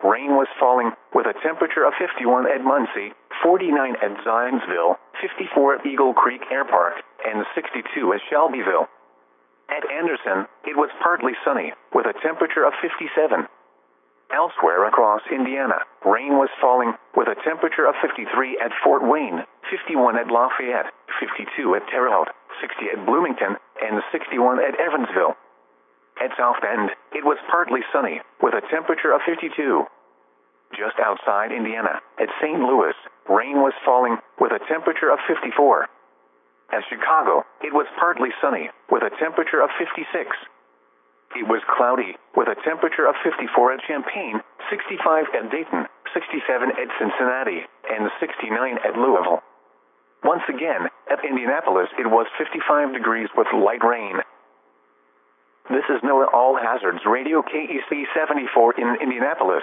rain was falling, with a temperature of 51 at Muncie, 49 at Zionsville, 54 at Eagle Creek Air Park, and 62 at Shelbyville. At Anderson, it was partly sunny, with a temperature of 57. Elsewhere across Indiana, rain was falling, with a temperature of 53 at Fort Wayne, 51 at Lafayette, 52 at Terre Haute, 60 at Bloomington, and 61 at Evansville. At South Bend, it was partly sunny, with a temperature of 52. Just outside Indiana, at St. Louis, rain was falling, with a temperature of 54. At Chicago, it was partly sunny, with a temperature of 56. It was cloudy, with a temperature of 54 at Champaign, 65 at Dayton, 67 at Cincinnati, and 69 at Louisville. Once again, at Indianapolis it was 55 degrees with light rain. This is NOAA All Hazards Radio KEC 74 in Indianapolis.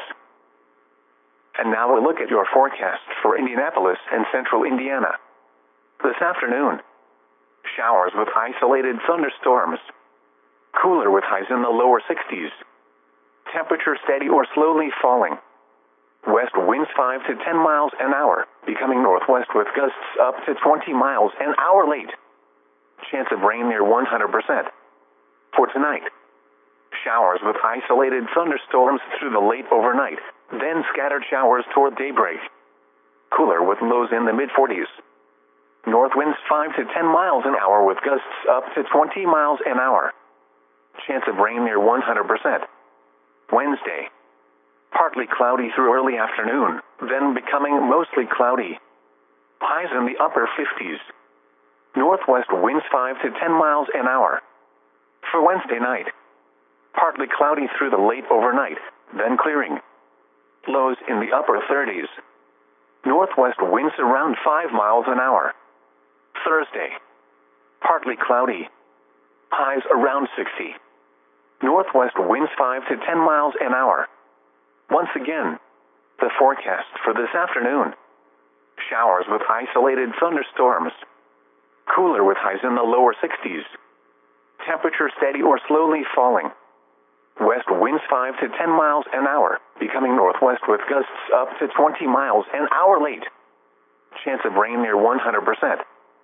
And now a look at your forecast for Indianapolis and central Indiana. This afternoon, showers with isolated thunderstorms. Cooler with highs in the lower 60s. Temperature steady or slowly falling. West winds 5 to 10 miles an hour, becoming northwest with gusts up to 20 miles an hour late. Chance of rain near 100%. For tonight, showers with isolated thunderstorms through the late overnight, then scattered showers toward daybreak. Cooler with lows in the mid-40s. North winds 5 to 10 miles an hour with gusts up to 20 miles an hour. Chance of rain near 100%. Wednesday, partly cloudy through early afternoon, then becoming mostly cloudy. Highs in the upper 50s. Northwest winds 5 to 10 miles an hour. For Wednesday night, partly cloudy through the late overnight, then clearing. Lows in the upper 30s. Northwest winds around 5 miles an hour. Thursday, partly cloudy. Highs around 60. Northwest winds 5 to 10 miles an hour. Once again, the forecast for this afternoon. Showers with isolated thunderstorms. Cooler with highs in the lower 60s. Temperature steady or slowly falling. West winds 5 to 10 miles an hour, becoming northwest with gusts up to 20 miles an hour late. Chance of rain near 100%.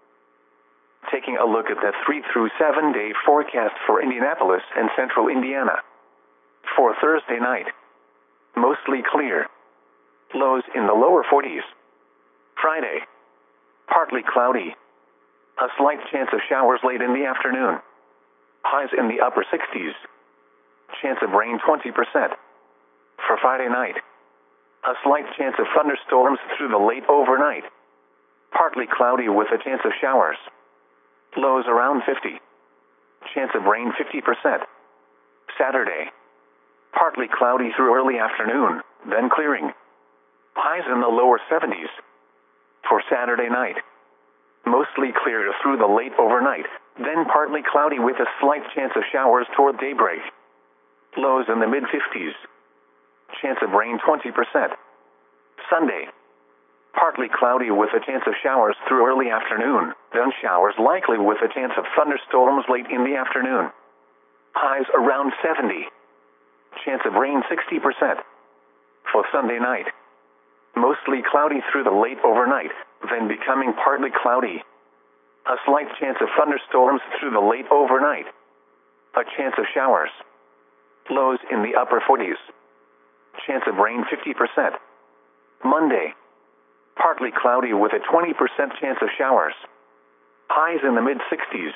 Taking a look at the 3 through 7 day forecast for Indianapolis and central Indiana. For Thursday night, mostly clear. Lows in the lower 40s. Friday, partly cloudy. A slight chance of showers late in the afternoon. Highs in the upper 60s. Chance of rain 20%. For Friday night, a slight chance of thunderstorms through the late overnight. Partly cloudy with a chance of showers. Lows around 50. Chance of rain 50%. Saturday, partly cloudy through early afternoon, then clearing. Highs in the lower 70s. For Saturday night, mostly clear through the late overnight, then partly cloudy with a slight chance of showers toward daybreak. Lows in the mid-50s. Chance of rain 20%. Sunday, partly cloudy with a chance of showers through early afternoon, then showers likely with a chance of thunderstorms late in the afternoon. Highs around 70. Chance of rain 60%. For Sunday night, mostly cloudy through the late overnight, then becoming partly cloudy. A slight chance of thunderstorms through the late overnight. A chance of showers. Lows in the upper 40s. Chance of rain 50%. Monday, partly cloudy with a 20% chance of showers. Highs in the mid-60s.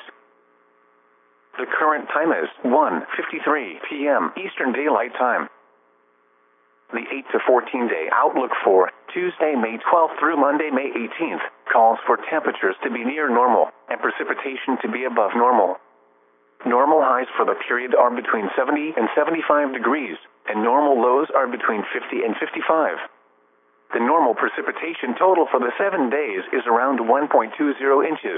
The current time is 1:53 p.m. Eastern Daylight Time. The 8 to 14 day outlook for Tuesday, May 12th through Monday, May 18th, calls for temperatures to be near normal and precipitation to be above normal. Normal highs for the period are between 70 and 75 degrees, and normal lows are between 50 and 55. The normal precipitation total for the 7 days is around 1.20 inches.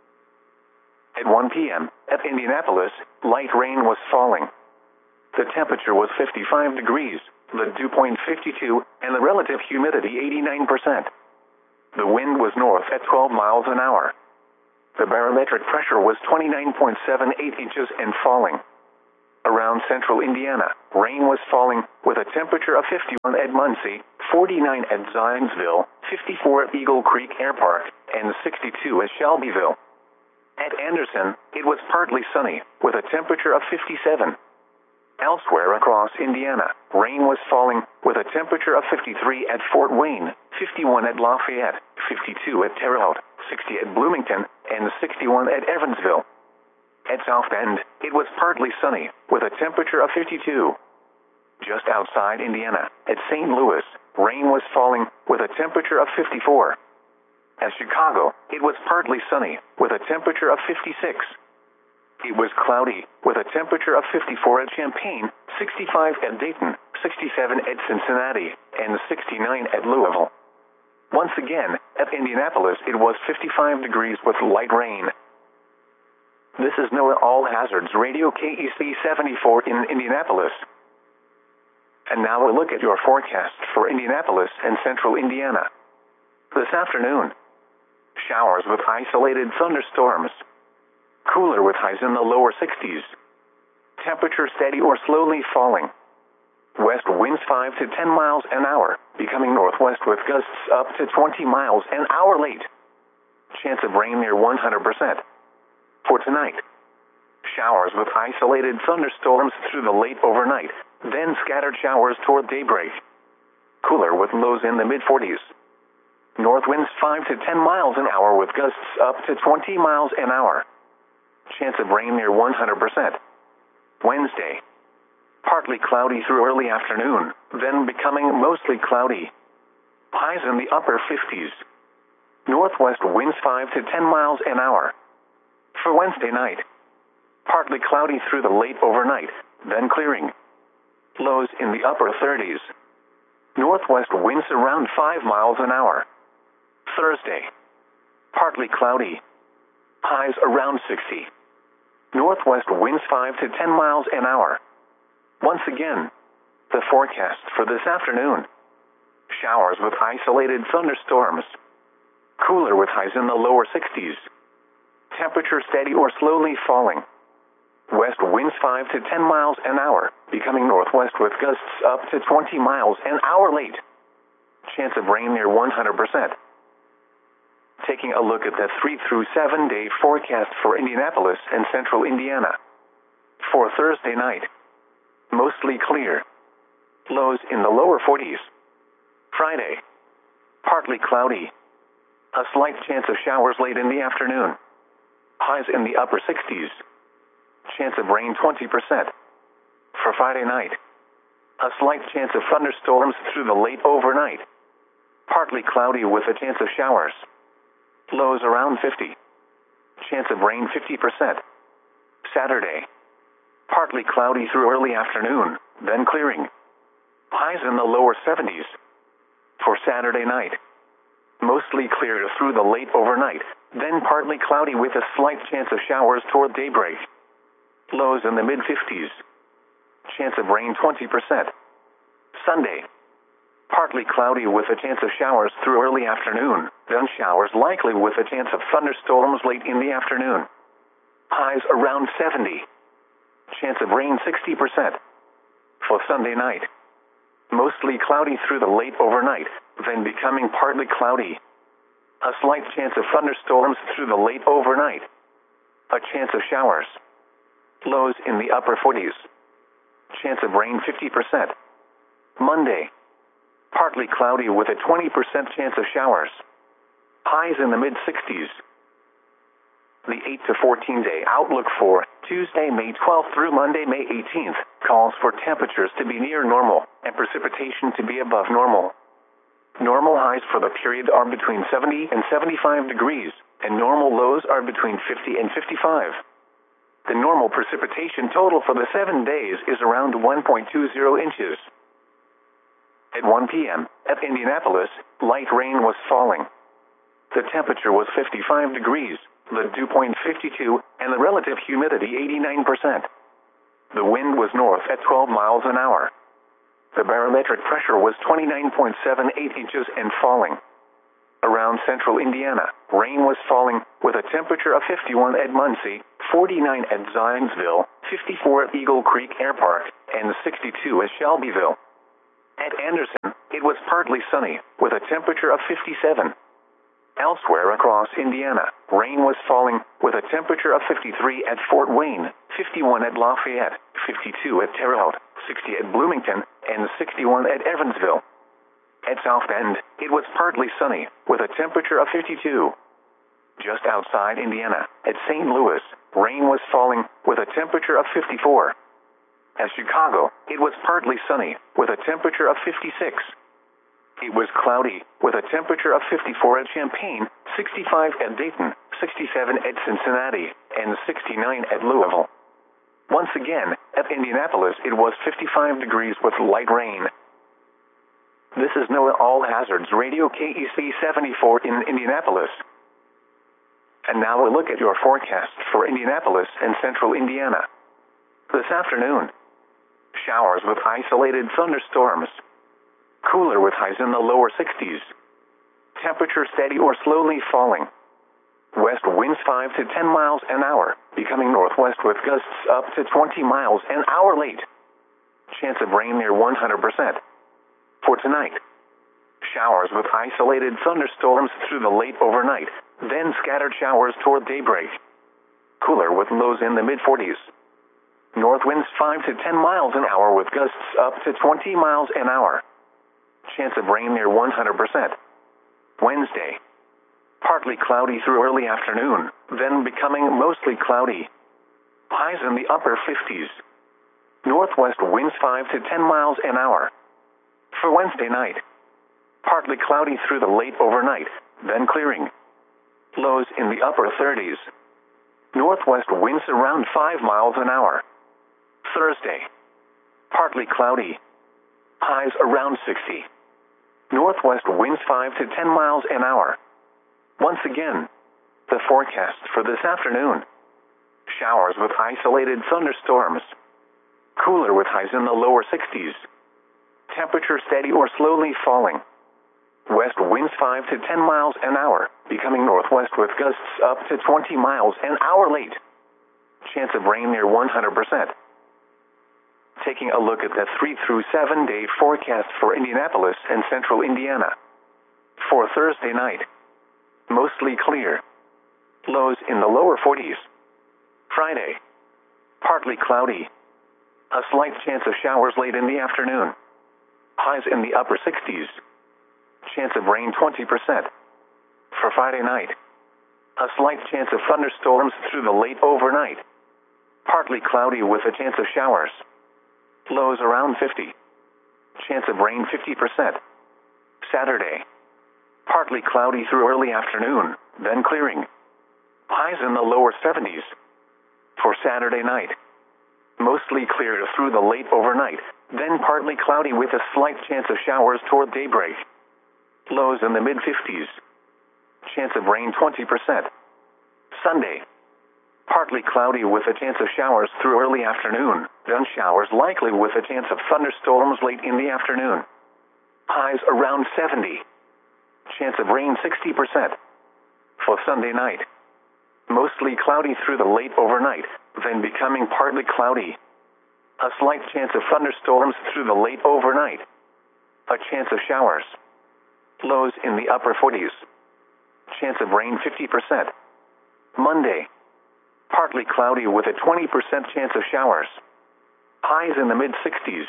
At 1 p.m., at Indianapolis, light rain was falling. The temperature was 55 degrees, the dew point 52, and the relative humidity 89%. The wind was north at 12 miles an hour. The barometric pressure was 29.78 inches and falling. Around central Indiana, rain was falling, with a temperature of 51 at Muncie, 49 at Zionsville, 54 at Eagle Creek Air Park, and 62 at Shelbyville. At Anderson, it was partly sunny, with a temperature of 57. Elsewhere across Indiana, rain was falling, with a temperature of 53 at Fort Wayne, 51 at Lafayette, 52 at Terre Haute, 60 at Bloomington, and 61 at Evansville. At South Bend, it was partly sunny, with a temperature of 52. Just outside Indiana, at St. Louis, rain was falling, with a temperature of 54. At Chicago, it was partly sunny, with a temperature of 56. It was cloudy, with a temperature of 54 at Champaign, 65 at Dayton, 67 at Cincinnati, and 69 at Louisville. Once again, at Indianapolis, it was 55 degrees with light rain. This is NOAA All Hazards Radio KEC 74 in Indianapolis. And now a look at your forecast for Indianapolis and central Indiana. This afternoon, showers with isolated thunderstorms. Cooler with highs in the lower 60s. Temperature steady or slowly falling. West winds 5 to 10 miles an hour, becoming northwest with gusts up to 20 miles an hour late. Chance of rain near 100%. For tonight, showers with isolated thunderstorms through the late overnight, then scattered showers toward daybreak. Cooler with lows in the mid-40s. North winds 5 to 10 miles an hour with gusts up to 20 miles an hour. Chance of rain near 100%. Wednesday, partly cloudy through early afternoon, then becoming mostly cloudy. Highs in the upper 50s. Northwest winds 5 to 10 miles an hour. For Wednesday night, partly cloudy through the late overnight, then clearing. Lows in the upper 30s. Northwest winds around 5 miles an hour. Thursday, partly cloudy. Highs around 60. Northwest winds 5 to 10 miles an hour. Once again, the forecast for this afternoon. Showers with isolated thunderstorms. Cooler with highs in the lower 60s. Temperature steady or slowly falling. West winds 5 to 10 miles an hour, becoming northwest with gusts up to 20 miles an hour late. Chance of rain near 100%. Taking a look at the 3 through 7 day forecast for Indianapolis and central Indiana. For Thursday night, mostly clear. Lows in the lower 40s. Friday, partly cloudy. A slight chance of showers late in the afternoon. Highs in the upper 60s. Chance of rain 20%. For Friday night, a slight chance of thunderstorms through the late overnight. Partly cloudy with a chance of showers. Lows around 50. Chance of rain 50%. Saturday, partly cloudy through early afternoon, then clearing. Highs in the lower 70s. For Saturday night, mostly clear through the late overnight, then partly cloudy with a slight chance of showers toward daybreak. Lows in the mid-50s. Chance of rain 20%. Sunday, partly cloudy with a chance of showers through early afternoon, then showers likely with a chance of thunderstorms late in the afternoon. Highs around 70. Chance of rain 60%. For Sunday night, mostly cloudy through the late overnight, then becoming partly cloudy. A slight chance of thunderstorms through the late overnight. A chance of showers. Lows in the upper 40s. Chance of rain 50%. Monday, partly cloudy with a 20% chance of showers. Highs in the mid-60s. The 8 to 14 day outlook for Tuesday, May 12th through Monday, May 18th, calls for temperatures to be near normal and precipitation to be above normal. Normal highs for the period are between 70 and 75 degrees, and normal lows are between 50 and 55. The normal precipitation total for the 7 days is around 1.20 inches. At 1 p.m., at Indianapolis, light rain was falling. The temperature was 55 degrees, the dew point 52, and the relative humidity 89%. The wind was north at 12 miles an hour. The barometric pressure was 29.78 inches and falling. Around central Indiana, rain was falling, with a temperature of 51 at Muncie, 49 at Zionsville, 54 at Eagle Creek Air Park, and 62 at Shelbyville. At Anderson, it was partly sunny, with a temperature of 57. Elsewhere across Indiana, rain was falling, with a temperature of 53 at Fort Wayne, 51 at Lafayette, 52 at Terre Haute, 60 at Bloomington, and 61 at Evansville. At South Bend, it was partly sunny, with a temperature of 52. Just outside Indiana, at St. Louis, rain was falling, with a temperature of 54. At Chicago, it was partly sunny, with a temperature of 56. It was cloudy, with a temperature of 54 at Champaign, 65 at Dayton, 67 at Cincinnati, and 69 at Louisville. Once again, at Indianapolis it was 55 degrees with light rain. This is NOAA All Hazards Radio KEC 74 in Indianapolis. And now a look at your forecast for Indianapolis and central Indiana. This afternoon, showers with isolated thunderstorms. Cooler with highs in the lower 60s. Temperature steady or slowly falling. West winds 5 to 10 miles an hour, becoming northwest with gusts up to 20 miles an hour late. Chance of rain near 100%. For tonight, showers with isolated thunderstorms through the late overnight, then scattered showers toward daybreak. Cooler with lows in the mid-40s. North winds 5 to 10 miles an hour with gusts up to 20 miles an hour. Chance of rain near 100%. Wednesday, partly cloudy through early afternoon, then becoming mostly cloudy. Highs in the upper 50s. Northwest winds 5 to 10 miles an hour. For Wednesday night, partly cloudy through the late overnight, then clearing. Lows in the upper 30s. Northwest winds around 5 miles an hour. Thursday, partly cloudy. Highs around 60. Northwest winds 5 to 10 miles an hour. Once again, the forecast for this afternoon. Showers with isolated thunderstorms. Cooler with highs in the lower 60s. Temperature steady or slowly falling. West winds 5 to 10 miles an hour, becoming northwest with gusts up to 20 miles an hour late. Chance of rain near 100%. Taking a look at the 3 through 7 day forecast for Indianapolis and central Indiana. For Thursday night, mostly clear. Lows in the lower 40s. Friday, partly cloudy. A slight chance of showers late in the afternoon. Highs in the upper 60s. Chance of rain 20%. For Friday night, a slight chance of thunderstorms through the late overnight. Partly cloudy with a chance of showers. Lows around 50. Chance of rain 50%. Saturday, partly cloudy through early afternoon, then clearing. Highs in the lower 70s. For Saturday night, mostly clear through the late overnight, then partly cloudy with a slight chance of showers toward daybreak. Lows in the mid-50s. Chance of rain 20%. Sunday, partly cloudy with a chance of showers through early afternoon, then showers likely with a chance of thunderstorms late in the afternoon. Highs around 70. Chance of rain 60%. For Sunday night, mostly cloudy through the late overnight, then becoming partly cloudy. A slight chance of thunderstorms through the late overnight. A chance of showers. Lows in the upper 40s. Chance of rain 50%. Monday, partly cloudy with a 20% chance of showers. Highs in the mid-60s.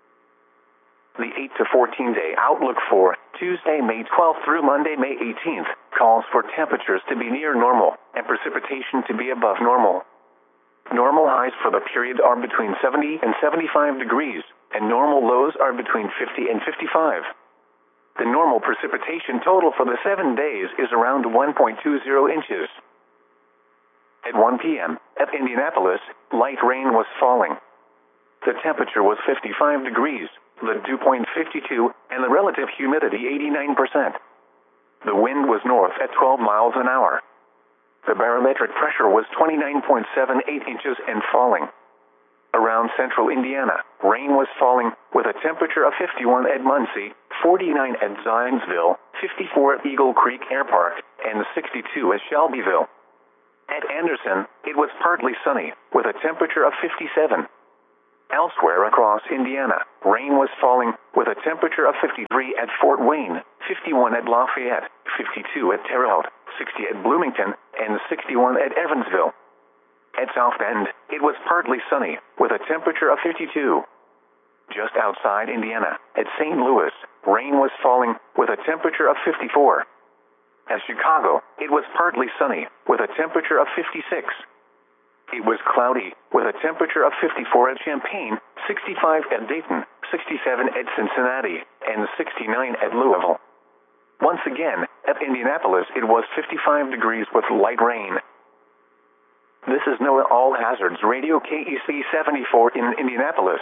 The 8 to 14 day outlook for Tuesday, May 12th through Monday, May 18th, calls for temperatures to be near normal and precipitation to be above normal. Normal highs for the period are between 70 and 75 degrees, and normal lows are between 50 and 55. The normal precipitation total for the 7 days is around 1.20 inches. At 1 p.m., at Indianapolis, light rain was falling. The temperature was 55 degrees, the dew point 52, and the relative humidity 89%. The wind was north at 12 miles an hour. The barometric pressure was 29.78 inches and falling. Around central Indiana, rain was falling, with a temperature of 51 at Muncie, 49 at Zionsville, 54 at Eagle Creek Air Park, and 62 at Shelbyville. At Anderson, it was partly sunny, with a temperature of 57. Elsewhere across Indiana, rain was falling, with a temperature of 53 at Fort Wayne, 51 at Lafayette, 52 at Terre Haute, 60 at Bloomington, and 61 at Evansville. At South Bend, it was partly sunny, with a temperature of 52. Just outside Indiana, at St. Louis, rain was falling, with a temperature of 54. At Chicago, it was partly sunny, with a temperature of 56. It was cloudy, with a temperature of 54 at Champaign, 65 at Dayton, 67 at Cincinnati, and 69 at Louisville. Once again, at Indianapolis it was 55 degrees with light rain. This is NOAA All Hazards Radio KEC 74 in Indianapolis.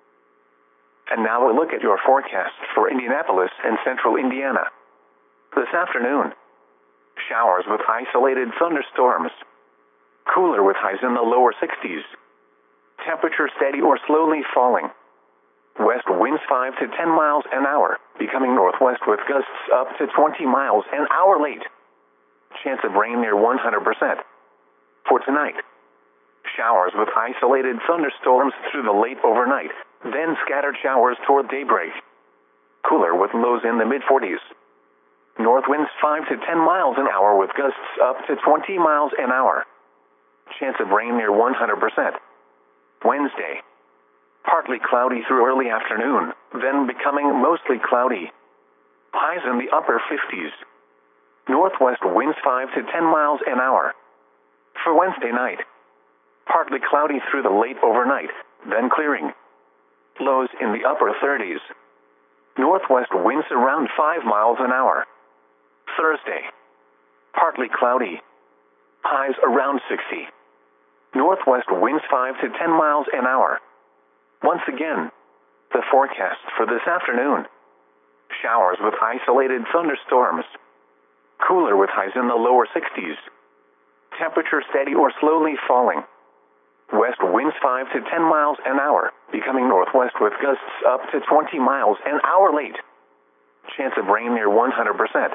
And now a look at your forecast for Indianapolis and central Indiana. This afternoon, showers with isolated thunderstorms. Cooler with highs in the lower 60s. Temperature steady or slowly falling. West winds 5 to 10 miles an hour, becoming northwest with gusts up to 20 miles an hour late. Chance of rain near 100%. For tonight, showers with isolated thunderstorms through the late overnight, then scattered showers toward daybreak. Cooler with lows in the mid-40s. North winds 5 to 10 miles an hour with gusts up to 20 miles an hour. Chance of rain near 100%. Wednesday, partly cloudy through early afternoon, then becoming mostly cloudy. Highs in the upper 50s. Northwest winds 5 to 10 miles an hour. For Wednesday night, partly cloudy through the late overnight, then clearing. Lows in the upper 30s. Northwest winds around 5 miles an hour. Thursday, partly cloudy. Highs around 60. Northwest winds 5 to 10 miles an hour. Once again, the forecast for this afternoon. Showers with isolated thunderstorms. Cooler with highs in the lower 60s. Temperature steady or slowly falling. West winds 5 to 10 miles an hour, becoming northwest with gusts up to 20 miles an hour late. Chance of rain near 100%.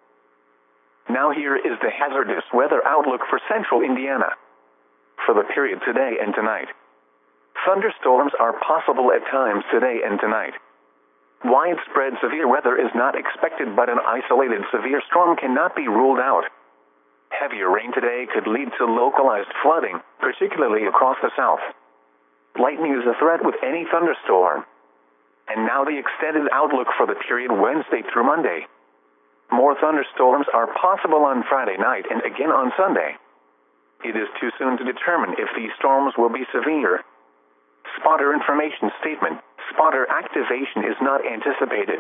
Now here is the hazardous weather outlook for central Indiana. For the period today and tonight. Thunderstorms are possible at times today and tonight. Widespread severe weather is not expected, but an isolated severe storm cannot be ruled out. Heavier rain today could lead to localized flooding, particularly across the south. Lightning is a threat with any thunderstorm. And now the extended outlook for the period Wednesday through Monday. More thunderstorms are possible on Friday night and again on Sunday. It is too soon to determine if these storms will be severe. Spotter information statement. Spotter activation is not anticipated.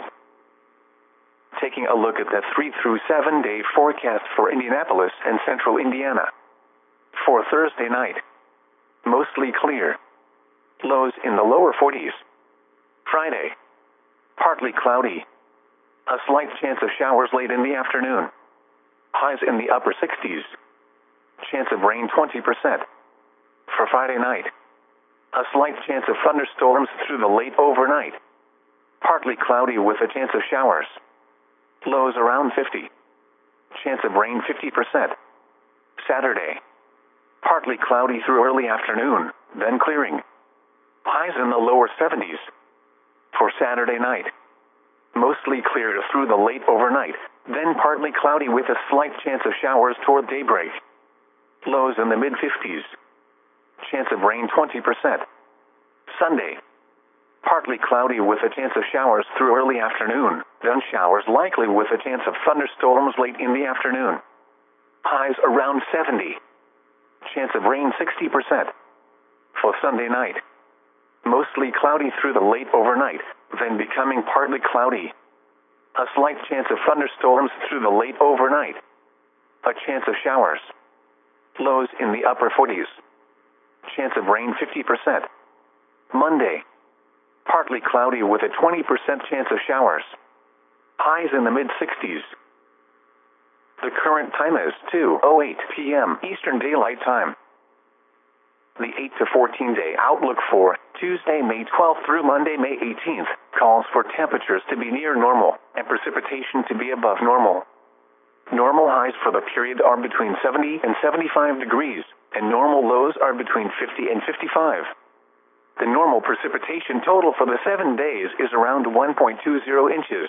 Taking a look at the 3 through 7 day forecast for Indianapolis and central Indiana. For Thursday night, mostly clear. Lows in the lower 40s. Friday, partly cloudy. A slight chance of showers late in the afternoon. Highs in the upper 60s. Chance of rain 20%. For Friday night, a slight chance of thunderstorms through the late overnight. Partly cloudy with a chance of showers. Lows around 50. Chance of rain 50%. Saturday, partly cloudy through early afternoon, then clearing. Highs in the lower 70s. For Saturday night, mostly clear through the late overnight, then partly cloudy with a slight chance of showers toward daybreak. Lows in the mid-50s. Chance of rain 20%. Sunday, partly cloudy with a chance of showers through early afternoon, then showers likely with a chance of thunderstorms late in the afternoon. Highs around 70. Chance of rain 60%. For Sunday night, mostly cloudy through the late overnight, then becoming partly cloudy. A slight chance of thunderstorms through the late overnight. A chance of showers. Lows in the upper 40s. Chance of rain 50%. Monday, partly cloudy with a 20% chance of showers. Highs in the mid-60s. The current time is 2:08 p.m. Eastern Daylight Time. The 8 to 14 day outlook for Tuesday, May 12th through Monday, May 18th, calls for temperatures to be near normal and precipitation to be above normal. Normal highs for the period are between 70 and 75 degrees, and normal lows are between 50 and 55. The normal precipitation total for the 7 days is around 1.20 inches.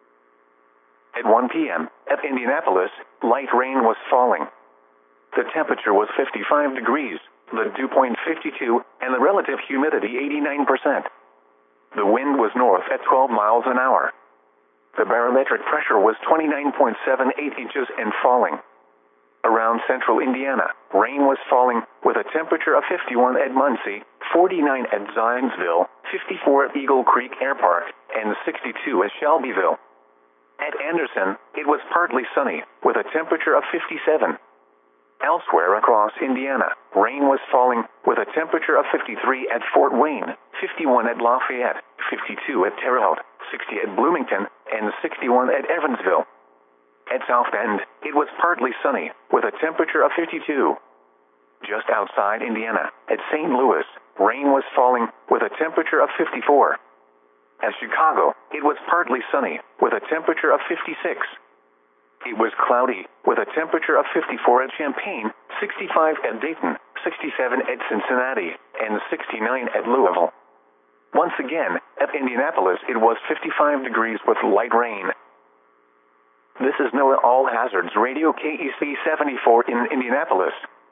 At 1 p.m., at Indianapolis, light rain was falling. The temperature was 55 degrees, the dew point 52, and the relative humidity 89%. The wind was north at 12 miles an hour. The barometric pressure was 29.78 inches and falling. Around central Indiana, rain was falling, with a temperature of 51 at Muncie, 49 at Zionsville, 54 at Eagle Creek Air Park, and 62 at Shelbyville. At Anderson, it was partly sunny, with a temperature of 57. Elsewhere across Indiana, rain was falling, with a temperature of 53 at Fort Wayne, 51 at Lafayette, 52 at Terre Haute, 60 at Bloomington, and 61 at Evansville. At South Bend, it was partly sunny, with a temperature of 52. Just outside Indiana, at St. Louis, rain was falling, with a temperature of 54. At Chicago, it was partly sunny, with a temperature of 56. It was cloudy, with a temperature of 54 at Champaign, 65 at Dayton, 67 at Cincinnati, and 69 at Louisville. Once again, at Indianapolis, it was 55 degrees with light rain. This is NOAA All Hazards Radio KEC 74 in Indianapolis.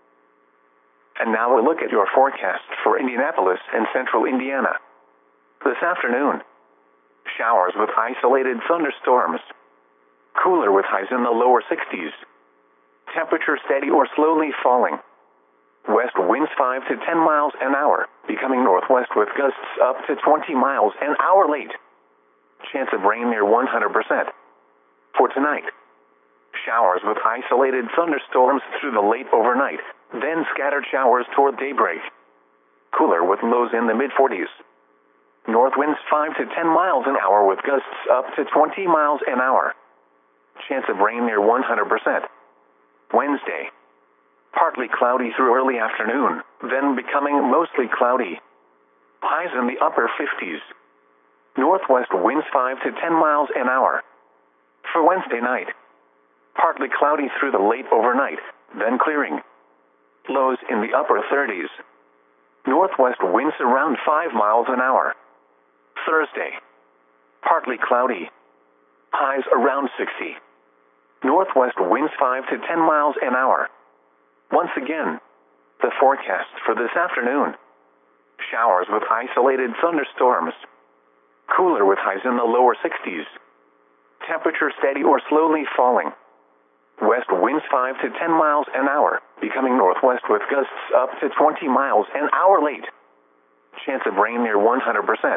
And now a look at your forecast for Indianapolis and central Indiana. This afternoon, showers with isolated thunderstorms. Cooler with highs in the lower 60s. Temperature steady or slowly falling. West winds 5 to 10 miles an hour, becoming northwest with gusts up to 20 miles an hour late. Chance of rain near 100%. For tonight, showers with isolated thunderstorms through the late overnight, then scattered showers toward daybreak. Cooler with lows in the mid-40s. North winds 5 to 10 miles an hour with gusts up to 20 miles an hour. Chance of rain near 100%. Wednesday, partly cloudy through early afternoon, then becoming mostly cloudy. Highs in the upper 50s. Northwest winds 5 to 10 miles an hour. For Wednesday night, partly cloudy through the late overnight, then clearing. Lows in the upper 30s. Northwest winds around 5 miles an hour. Thursday, partly cloudy. Highs around 60. Northwest winds 5 to 10 miles an hour. Once again, the forecast for this afternoon. Showers with isolated thunderstorms. Cooler with highs in the lower 60s. Temperature steady or slowly falling. West winds 5 to 10 miles an hour, becoming northwest with gusts up to 20 miles an hour late. Chance of rain near 100%.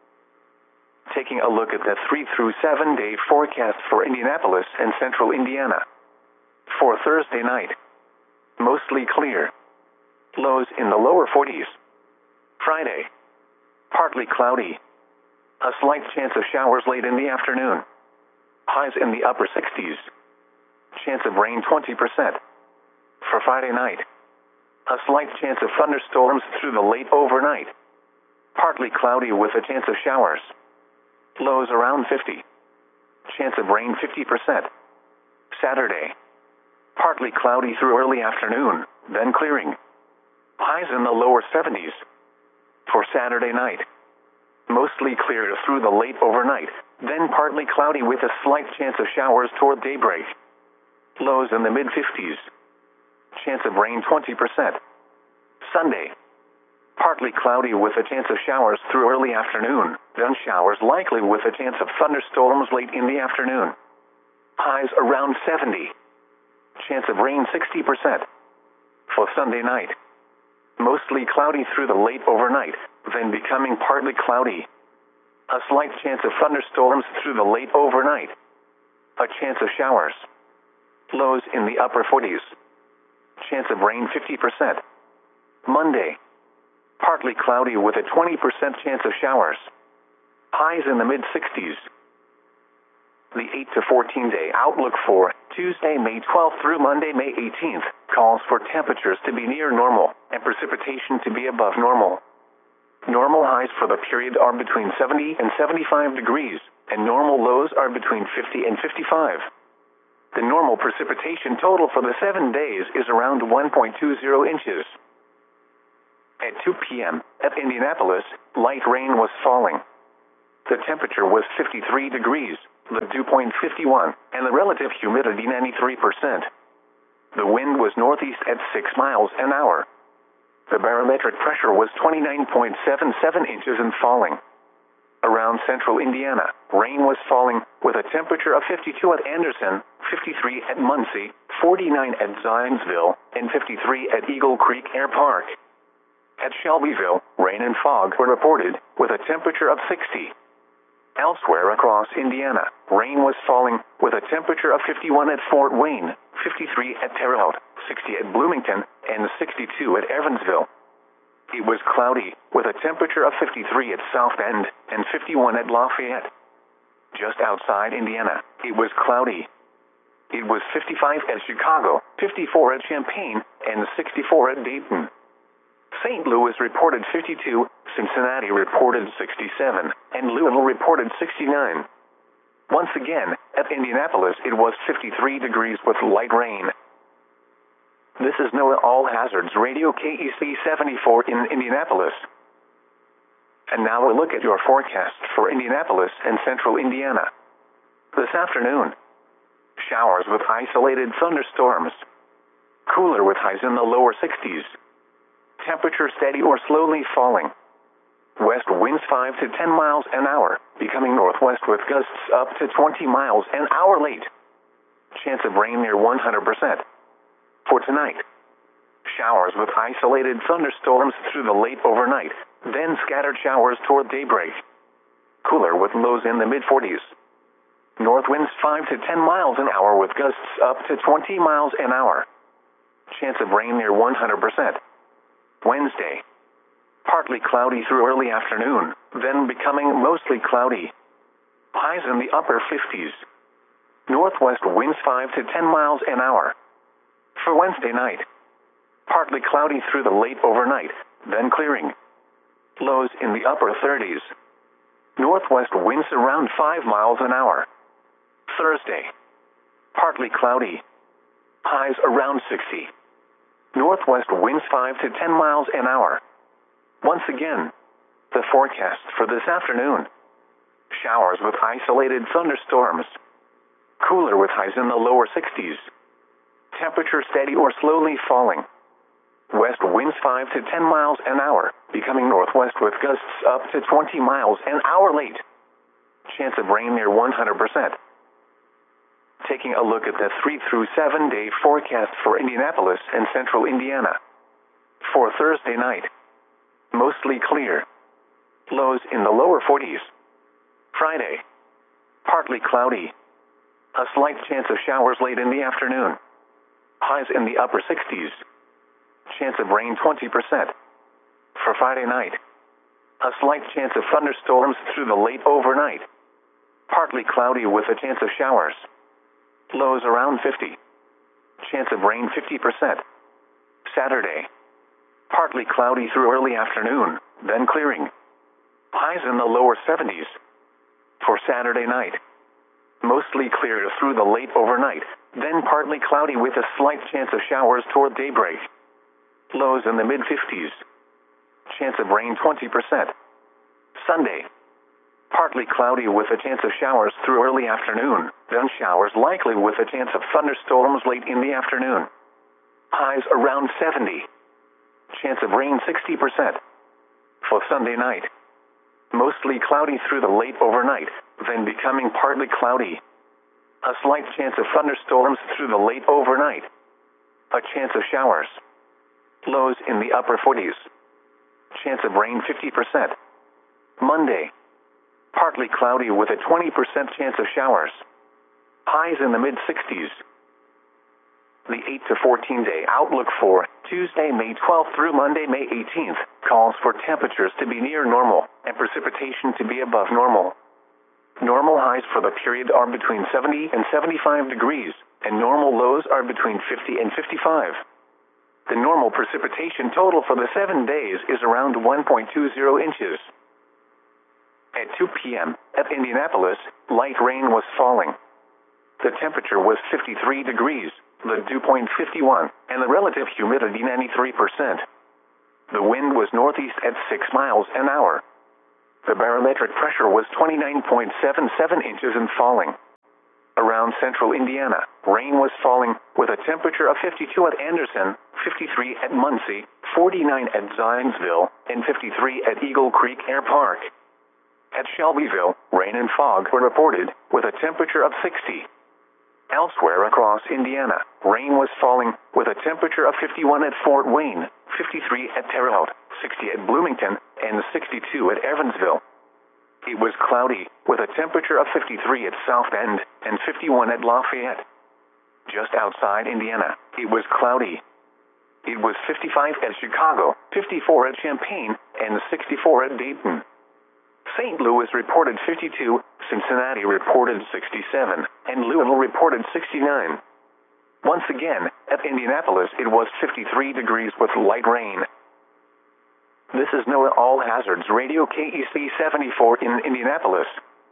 Taking a look at the 3 through 7 day forecast for Indianapolis and central Indiana. For Thursday night, mostly clear. Lows in the lower 40s. Friday, partly cloudy. A slight chance of showers late in the afternoon. Highs in the upper 60s. Chance of rain 20%. For Friday night, a slight chance of thunderstorms through the late overnight. Partly cloudy with a chance of showers. Lows around 50. Chance of rain 50%. Saturday, partly cloudy through early afternoon, then clearing. Highs in the lower 70s. For Saturday night, mostly clear through the late overnight, then partly cloudy with a slight chance of showers toward daybreak. Lows in the mid-50s. Chance of rain 20%. Sunday, partly cloudy with a chance of showers through early afternoon, then showers likely with a chance of thunderstorms late in the afternoon. Highs around 70. Chance of rain 60%. For Sunday night, mostly cloudy through the late overnight, then becoming partly cloudy. A slight chance of thunderstorms through the late overnight. A chance of showers. Lows in the upper 40s. Chance of rain 50%. Monday, partly cloudy with a 20% chance of showers. Highs in the mid-60s. The 8 to 14 day outlook for Tuesday, May 12th through Monday, May 18th, calls for temperatures to be near normal and precipitation to be above normal. Normal highs for the period are between 70 and 75 degrees, and normal lows are between 50 and 55. The normal precipitation total for the 7 days is around 1.20 inches. At 2 p.m., at Indianapolis, light rain was falling. The temperature was 53 degrees, the dew point 51, and the relative humidity 93%. The wind was northeast at 6 miles an hour. The barometric pressure was 29.77 inches and falling. Around central Indiana, rain was falling, with a temperature of 52 at Anderson, 53 at Muncie, 49 at Zionsville, and 53 at Eagle Creek Air Park. At Shelbyville, rain and fog were reported, with a temperature of 60. Elsewhere across Indiana, rain was falling, with a temperature of 51 at Fort Wayne, 53 at Terre Haute, 60 at Bloomington, and 62 at Evansville. It was cloudy, with a temperature of 53 at South Bend, and 51 at Lafayette. Just outside Indiana, it was cloudy. It was 55 at Chicago, 54 at Champaign, and 64 at Dayton. St. Louis reported 52, Cincinnati reported 67, and Louisville reported 69. Once again, at Indianapolis it was 53 degrees with light rain. This is NOAA All Hazards Radio KEC 74 in Indianapolis. And now a look at your forecast for Indianapolis and central Indiana. This afternoon, showers with isolated thunderstorms. Cooler with highs in the lower 60s. Temperature steady or slowly falling. West winds 5 to 10 miles an hour, becoming northwest with gusts up to 20 miles an hour late. Chance of rain near 100%. For tonight, showers with isolated thunderstorms through the late overnight, then scattered showers toward daybreak. Cooler with lows in the mid-40s. North winds 5 to 10 miles an hour with gusts up to 20 miles an hour. Chance of rain near 100%. Wednesday, partly cloudy through early afternoon, then becoming mostly cloudy. Highs in the upper 50s. Northwest winds 5 to 10 miles an hour. For Wednesday night, partly cloudy through the late overnight, then clearing. Lows in the upper 30s. Northwest winds around 5 miles an hour. Thursday, partly cloudy. Highs around 60. Northwest winds 5 to 10 miles an hour. Once again, the forecast for this afternoon. Showers with isolated thunderstorms. Cooler with highs in the lower 60s. Temperature steady or slowly falling. West winds 5 to 10 miles an hour, becoming northwest with gusts up to 20 miles an hour late. Chance of rain near 100%. Taking a look at the 3 through 7 day forecast for Indianapolis and central Indiana. For Thursday night, mostly clear. Lows in the lower 40s. Friday, partly cloudy. A slight chance of showers late in the afternoon. Highs in the upper 60s. Chance of rain 20%. For Friday night, a slight chance of thunderstorms through the late overnight. Partly cloudy with a chance of showers. Lows around 50. Chance of rain 50%. Saturday, partly cloudy through early afternoon, then clearing. Highs in the lower 70s. For Saturday night, mostly clear through the late overnight, then partly cloudy with a slight chance of showers toward daybreak. Lows in the mid-50s. Chance of rain 20%. Sunday, partly cloudy with a chance of showers through early afternoon, then showers likely with a chance of thunderstorms late in the afternoon. Highs around 70. Chance of rain 60%. For Sunday night, mostly cloudy through the late overnight, then becoming partly cloudy. A slight chance of thunderstorms through the late overnight. A chance of showers. Lows in the upper 40s. Chance of rain 50%. Monday, partly cloudy with a 20% chance of showers. Highs in the mid-60s. The 8 to 14 day outlook for Tuesday, May 12th through Monday, May 18th, calls for temperatures to be near normal and precipitation to be above normal. Normal highs for the period are between 70 and 75 degrees, and normal lows are between 50 and 55. The normal precipitation total for the 7 days is around 1.20 inches. At 2 p.m., at Indianapolis, light rain was falling. The temperature was 53 degrees, the dew point 51, and the relative humidity 93%. The wind was northeast at 6 miles an hour. The barometric pressure was 29.77 inches and falling. Around central Indiana, rain was falling, with a temperature of 52 at Anderson, 53 at Muncie, 49 at Zionsville, and 53 at Eagle Creek Air Park. At Shelbyville, rain and fog were reported, with a temperature of 60. Elsewhere across Indiana, rain was falling, with a temperature of 51 at Fort Wayne, 53 at Terre Haute, 60 at Bloomington, and 62 at Evansville. It was cloudy, with a temperature of 53 at South Bend, and 51 at Lafayette. Just outside Indiana, it was cloudy. It was 55 at Chicago, 54 at Champaign, and 64 at Dayton. St. Louis reported 52, Cincinnati reported 67, and Louisville reported 69. Once again, at Indianapolis it was 53 degrees with light rain. This is NOAA All Hazards Radio KEC 74 in Indianapolis.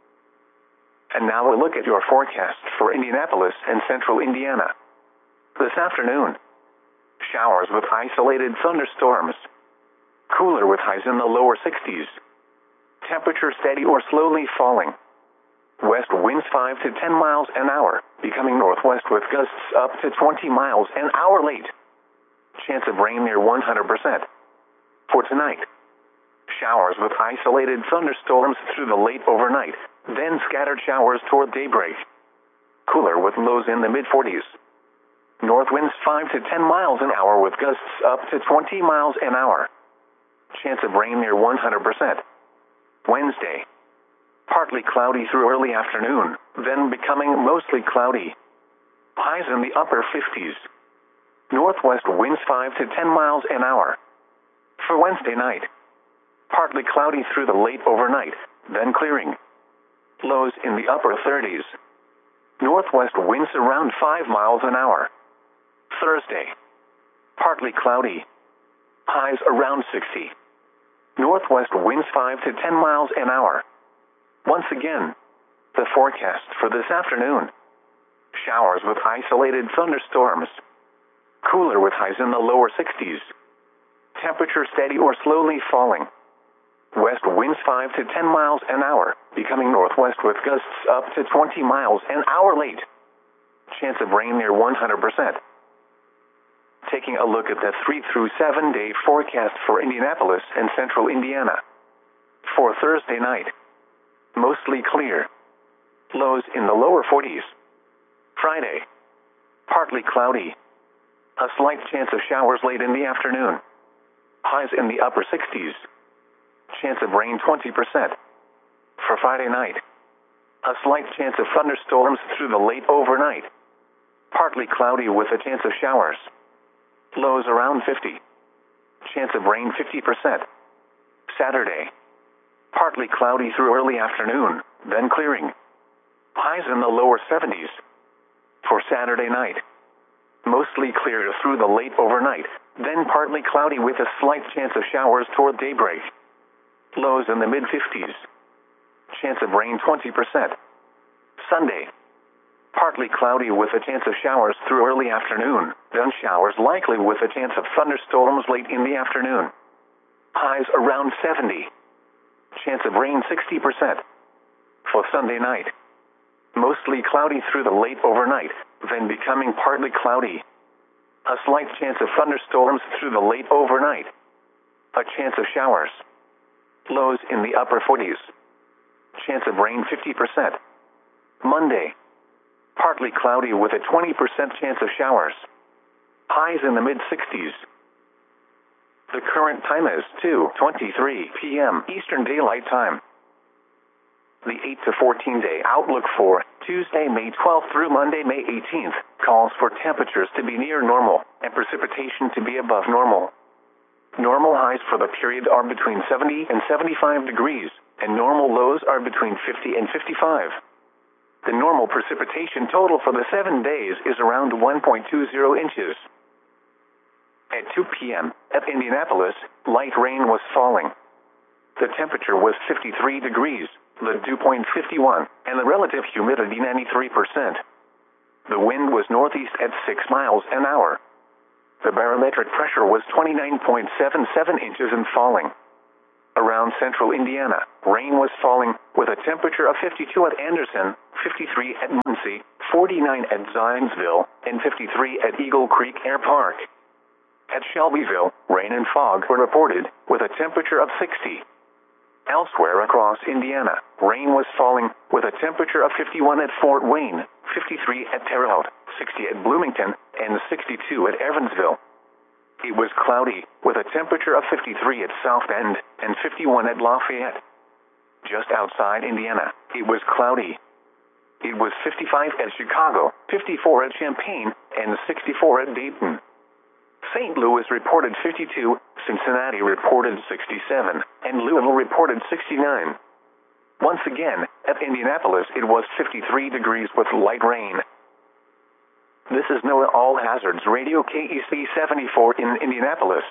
And now a look at your forecast for Indianapolis and central Indiana. This afternoon, showers with isolated thunderstorms. Cooler with highs in the lower 60s. Temperature steady or slowly falling. West winds 5 to 10 miles an hour, becoming northwest with gusts up to 20 miles an hour late. Chance of rain near 100%. For tonight, showers with isolated thunderstorms through the late overnight, then scattered showers toward daybreak. Cooler with lows in the mid-40s. North winds 5 to 10 miles an hour with gusts up to 20 miles an hour. Chance of rain near 100%. Wednesday, partly cloudy through early afternoon, then becoming mostly cloudy. Highs in the upper 50s. Northwest winds 5 to 10 miles an hour. For Wednesday night, partly cloudy through the late overnight, then clearing. Lows in the upper 30s. Northwest winds around 5 miles an hour. Thursday, partly cloudy. Highs around 60. Northwest winds 5 to 10 miles an hour. Once again, the forecast for this afternoon. Showers with isolated thunderstorms. Cooler with highs in the lower 60s. Temperature steady or slowly falling. West winds 5 to 10 miles an hour, becoming northwest with gusts up to 20 miles an hour late. Chance of rain near 100%. Taking a look at the 3 through 7 day forecast for Indianapolis and central Indiana. For Thursday night, mostly clear. Lows in the lower 40s. Friday, partly cloudy. A slight chance of showers late in the afternoon. Highs in the upper 60s. Chance of rain 20%. For Friday night, a slight chance of thunderstorms through the late overnight. Partly cloudy with a chance of showers. Lows around 50. Chance of rain 50%. Saturday, partly cloudy through early afternoon, then clearing. Highs in the lower 70s. For Saturday night, mostly clear through the late overnight, then partly cloudy with a slight chance of showers toward daybreak. Lows in the mid-50s. Chance of rain 20%. Sunday, partly cloudy with a chance of showers through early afternoon, then showers likely with a chance of thunderstorms late in the afternoon. Highs around 70. Chance of rain 60%. For Sunday night, mostly cloudy through the late overnight, then becoming partly cloudy. A slight chance of thunderstorms through the late overnight. A chance of showers. Lows in the upper 40s. Chance of rain 50%. Monday, partly cloudy with a 20% chance of showers. Highs in the mid-60s. The current time is 2:23 p.m. Eastern Daylight Time. The 8 to 14 day outlook for Tuesday, May 12th through Monday, May 18th, calls for temperatures to be near normal and precipitation to be above normal. Normal highs for the period are between 70 and 75 degrees, and normal lows are between 50 and 55. The normal precipitation total for the 7 days is around 1.20 inches. At 2 p.m., at Indianapolis, light rain was falling. The temperature was 53 degrees, the dew point 51, and the relative humidity 93%. The wind was northeast at 6 miles an hour. The barometric pressure was 29.77 inches and falling. Around central Indiana, rain was falling, with a temperature of 52 at Anderson, 53 at Muncie, 49 at Zionsville, and 53 at Eagle Creek Air Park. At Shelbyville, rain and fog were reported, with a temperature of 60. Elsewhere across Indiana, rain was falling, with a temperature of 51 at Fort Wayne, 53 at Terre Haute, 60 at Bloomington, and 62 at Evansville. It was cloudy, with a temperature of 53 at South Bend and 51 at Lafayette. Just outside Indiana, it was cloudy. It was 55 at Chicago, 54 at Champaign, and 64 at Dayton. St. Louis reported 52, Cincinnati reported 67, and Louisville reported 69. Once again, at Indianapolis it was 53 degrees with light rain. This is NOAA All Hazards Radio KEC 74 in Indianapolis.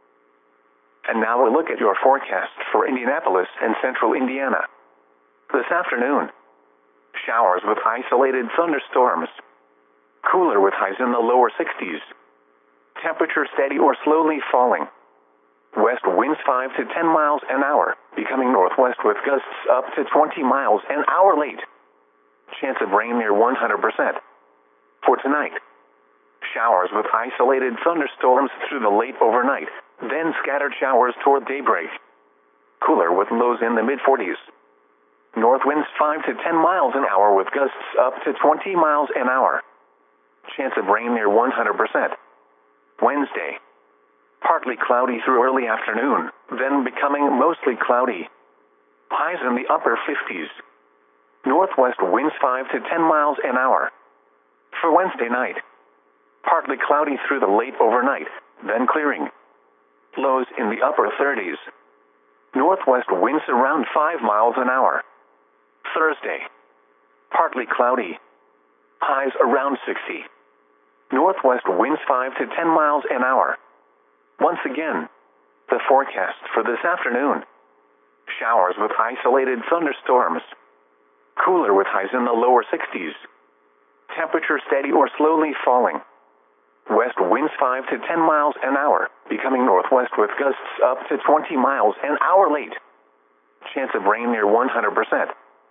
And now a look at your forecast for Indianapolis and central Indiana. This afternoon, showers with isolated thunderstorms. Cooler with highs in the lower 60s. Temperature steady or slowly falling. West winds 5 to 10 miles an hour, becoming northwest with gusts up to 20 miles an hour late. Chance of rain near 100%. For tonight, showers with isolated thunderstorms through the late overnight, then scattered showers toward daybreak. Cooler with lows in the mid-40s. North winds 5 to 10 miles an hour with gusts up to 20 miles an hour. Chance of rain near 100%. Wednesday, partly cloudy through early afternoon, then becoming mostly cloudy. Highs in the upper 50s. Northwest winds 5 to 10 miles an hour. For Wednesday night, partly cloudy through the late overnight, then clearing. Lows in the upper 30s. Northwest winds around 5 miles an hour. Thursday, partly cloudy. Highs around 60. Northwest winds 5 to 10 miles an hour. Once again, the forecast for this afternoon. Showers with isolated thunderstorms. Cooler with highs in the lower 60s. Temperature steady or slowly falling. West winds 5 to 10 miles an hour, becoming northwest with gusts up to 20 miles an hour late. Chance of rain near 100%.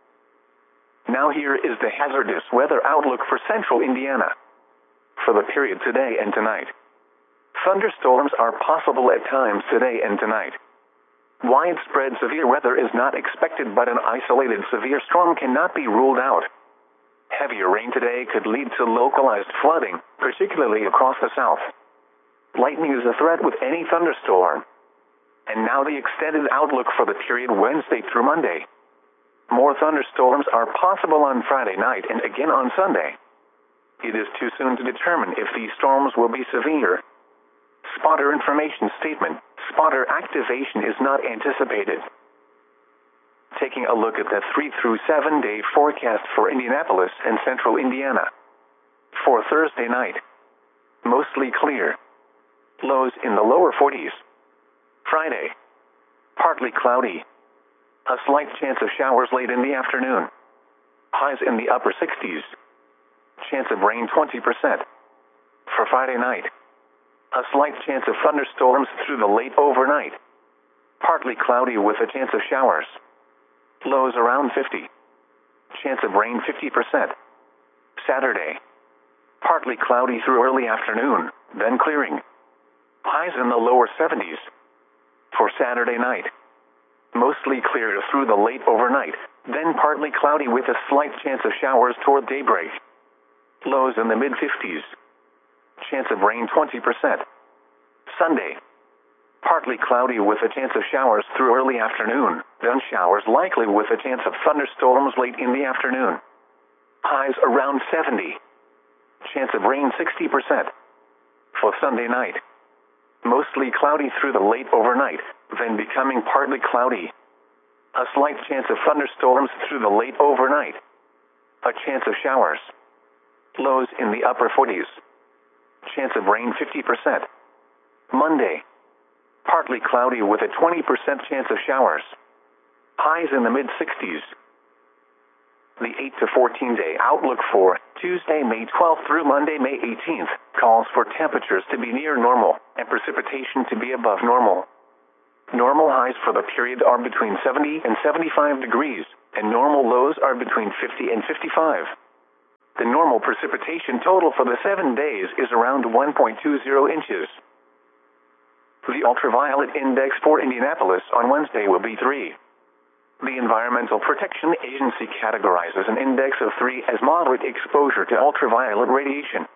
Now here is the hazardous weather outlook for central Indiana. For the period today and tonight. Thunderstorms are possible at times today and tonight. Widespread severe weather is not expected, but an isolated severe storm cannot be ruled out. Heavier rain today could lead to localized flooding, particularly across the south. Lightning is a threat with any thunderstorm. And now the extended outlook for the period Wednesday through Monday. More thunderstorms are possible on Friday night and again on Sunday. It is too soon to determine if these storms will be severe. Spotter information statement. Spotter activation is not anticipated. Taking a look at the 3 through 7 day forecast for Indianapolis and central Indiana. For Thursday night, mostly clear. Lows in the lower 40s. Friday, partly cloudy. A slight chance of showers late in the afternoon. Highs in the upper 60s. Chance of rain 20%. For Friday night, a slight chance of thunderstorms through the late overnight. Partly cloudy with a chance of showers. Lows around 50. Chance of rain 50%. Saturday, partly cloudy through early afternoon, then clearing. Highs in the lower 70s. For Saturday night, mostly clear through the late overnight, then partly cloudy with a slight chance of showers toward daybreak. Lows in the mid-50s. Chance of rain 20%. Sunday, partly cloudy with a chance of showers through early afternoon, then showers likely with a chance of thunderstorms late in the afternoon. Highs around 70. Chance of rain 60%. For Sunday night, mostly cloudy through the late overnight, then becoming partly cloudy. A slight chance of thunderstorms through the late overnight. A chance of showers. Lows in the upper 40s. Chance of rain 50%. Monday, partly cloudy with a 20% chance of showers. Highs in the mid-60s. The 8 to 14 day outlook for Tuesday, May 12th through Monday, May 18th, calls for temperatures to be near normal and precipitation to be above normal. Normal highs for the period are between 70 and 75 degrees, and normal lows are between 50 and 55. The normal precipitation total for the 7 days is around 1.20 inches. The ultraviolet index for Indianapolis on Wednesday will be 3. The Environmental Protection Agency categorizes an index of 3 as moderate exposure to ultraviolet radiation.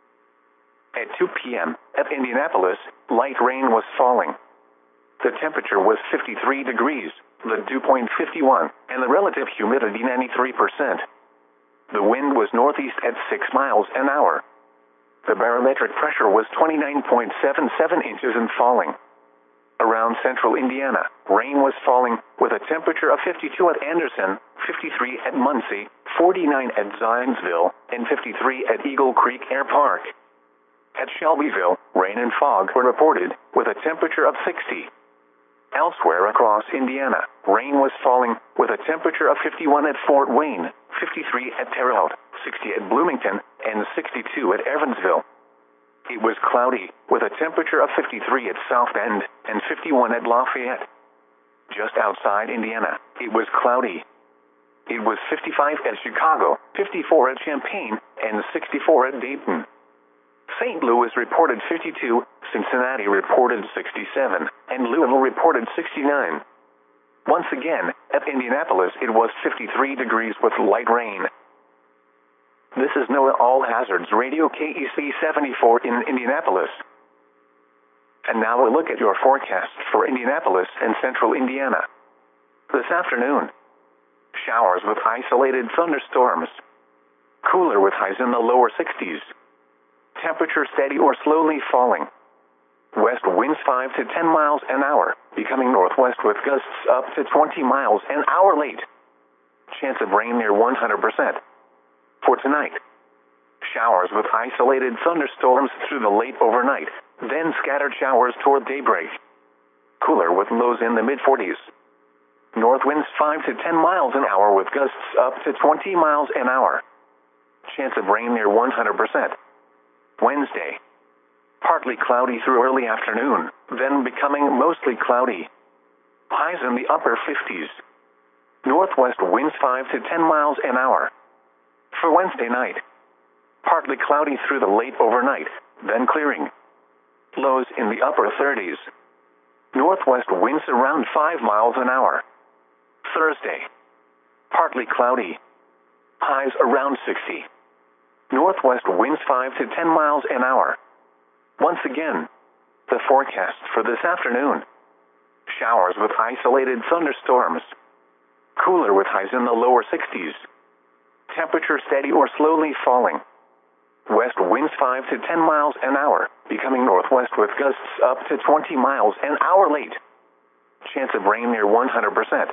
At 2 p.m., at Indianapolis, light rain was falling. The temperature was 53 degrees, the dew point 51, and the relative humidity 93%. The wind was northeast at 6 miles an hour. The barometric pressure was 29.77 inches and falling. Around central Indiana, rain was falling, with a temperature of 52 at Anderson, 53 at Muncie, 49 at Zionsville, and 53 at Eagle Creek Air Park. At Shelbyville, rain and fog were reported, with a temperature of 60. Elsewhere across Indiana, rain was falling, with a temperature of 51 at Fort Wayne, 53 at Terre Haute, 60 at Bloomington, and 62 at Evansville. It was cloudy, with a temperature of 53 at South Bend and 51 at Lafayette. Just outside Indiana, it was cloudy. It was 55 at Chicago, 54 at Champaign, and 64 at Dayton. St. Louis reported 52, Cincinnati reported 67, and Louisville reported 69. Once again, at Indianapolis it was 53 degrees with light rain. This is NOAA All Hazards Radio KEC 74 in Indianapolis. And now a look at your forecast for Indianapolis and central Indiana. This afternoon, showers with isolated thunderstorms. Cooler with highs in the lower 60s. Temperature steady or slowly falling. West winds 5 to 10 miles an hour, becoming northwest with gusts up to 20 miles an hour late. Chance of rain near 100%. For tonight, showers with isolated thunderstorms through the late overnight, then scattered showers toward daybreak. Cooler with lows in the mid-40s. North winds 5 to 10 miles an hour with gusts up to 20 miles an hour. Chance of rain near 100%. Wednesday, partly cloudy through early afternoon, then becoming mostly cloudy. Highs in the upper 50s. Northwest winds 5 to 10 miles an hour. For Wednesday night, partly cloudy through the late overnight, then clearing. Lows in the upper 30s. Northwest winds around 5 miles an hour. Thursday, partly cloudy. Highs around 60. Northwest winds 5 to 10 miles an hour. Once again, the forecast for this afternoon. Showers with isolated thunderstorms. Cooler with highs in the lower 60s. Temperature steady or slowly falling. West winds 5 to 10 miles an hour, becoming northwest with gusts up to 20 miles an hour late. Chance of rain near 100%.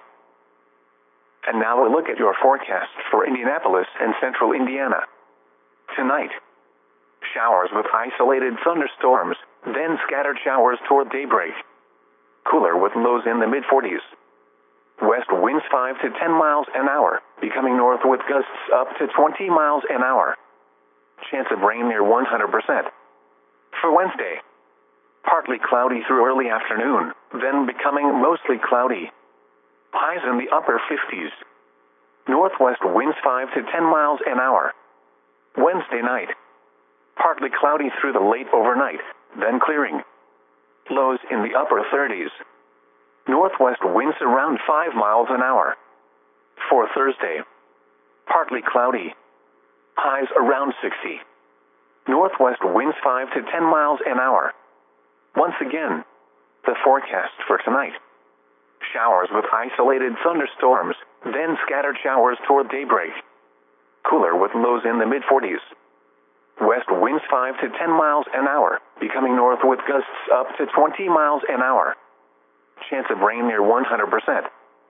And now a look at your forecast for Indianapolis and central Indiana. Tonight, showers with isolated thunderstorms, then scattered showers toward daybreak. Cooler with lows in the mid-40s. West winds 5 to 10 miles an hour, becoming north with gusts up to 20 miles an hour. Chance of rain near 100%. For Wednesday, partly cloudy through early afternoon, then becoming mostly cloudy. Highs in the upper 50s. Northwest winds 5 to 10 miles an hour. Wednesday night, partly cloudy through the late overnight, then clearing. Lows in the upper 30s. Northwest winds around 5 miles an hour. For Thursday, partly cloudy. Highs around 60. Northwest winds 5 to 10 miles an hour. Once again, the forecast for tonight. Showers with isolated thunderstorms, then scattered showers toward daybreak. Cooler with lows in the mid-40s. West winds 5 to 10 miles an hour, becoming north with gusts up to 20 miles an hour. Chance of rain near 100%.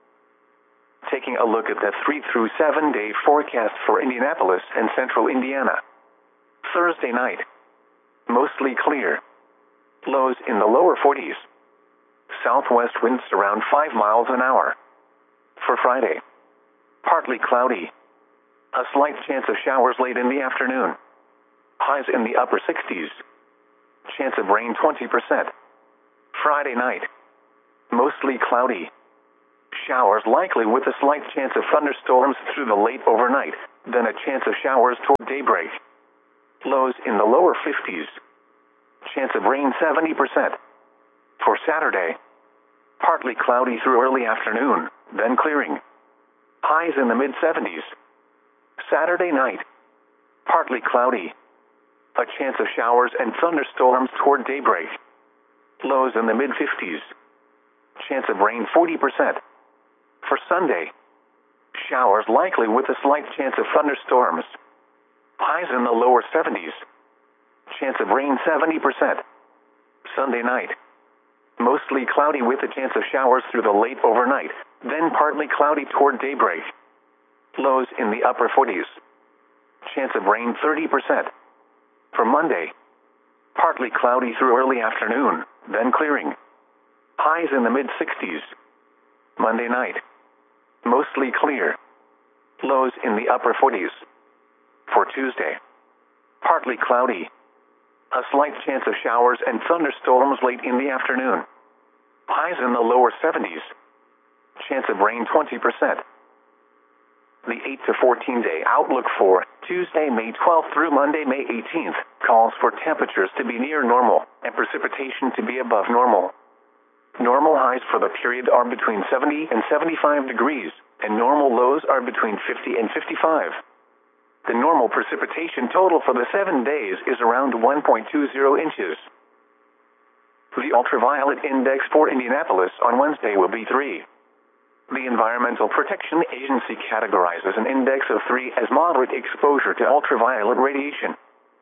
Taking a look at the 3 through 7 day forecast for Indianapolis and central Indiana. Thursday night, mostly clear. Lows in the lower 40s. Southwest winds around 5 miles an hour. For Friday, partly cloudy. A slight chance of showers late in the afternoon. Highs in the upper 60s. Chance of rain 20%. Friday night. Mostly cloudy. Showers likely with a slight chance of thunderstorms through the late overnight, then a chance of showers toward daybreak. Lows in the lower 50s. Chance of rain 70%. For Saturday. Partly cloudy through early afternoon, then clearing. Highs in the mid-70s. Saturday night. Partly cloudy. A chance of showers and thunderstorms toward daybreak. Lows in the mid-50s. Chance of rain 40%. For Sunday. Showers likely with a slight chance of thunderstorms. Highs in the lower 70s. Chance of rain 70%. Sunday night. Mostly cloudy with a chance of showers through the late overnight, then partly cloudy toward daybreak. Lows in the upper 40s. Chance of rain 30%. For Monday. Partly cloudy through early afternoon, then clearing. Highs in the mid-60s. Monday night. Mostly clear. Lows in the upper 40s. For Tuesday. Partly cloudy. A slight chance of showers and thunderstorms late in the afternoon. Highs in the lower 70s. Chance of rain 20%. The 8 to 14 day outlook for Tuesday, May 12th through Monday, May 18th, calls for temperatures to be near normal and precipitation to be above normal. Normal highs for the period are between 70 and 75 degrees, and normal lows are between 50 and 55. The normal precipitation total for the 7 days is around 1.20 inches. The ultraviolet index for Indianapolis on Wednesday will be 3. The Environmental Protection Agency categorizes an index of 3 as moderate exposure to ultraviolet radiation.